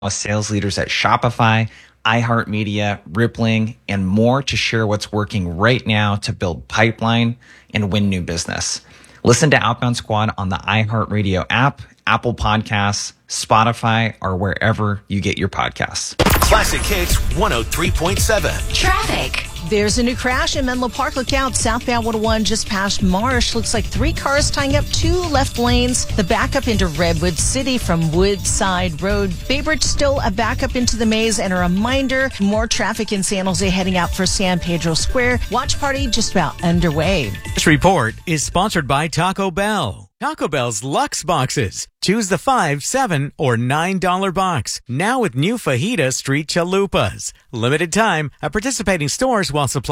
with sales leaders at Shopify, iHeartMedia, Rippling, and more to share what's working right now to build pipeline and win new business. Listen to Outbound Squad on the iHeartRadio app, Apple Podcasts, Spotify, or wherever you get your podcasts. Classic Hits 103.7. Traffic. There's a new crash in Menlo Park. Look out, southbound 101 just past Marsh. Looks like 3 cars tying up 2 left lanes. The backup into Redwood City from Woodside Road. Bay Bridge still a backup into the maze. And a reminder, more traffic in San Jose heading out for San Pedro Square. Watch party just about underway. This report is sponsored by Taco Bell. Taco Bell's Luxe Boxes. Choose the $5, $7, or $9 box. Now with new Fajita Street Chalupas. Limited time at participating stores while supplies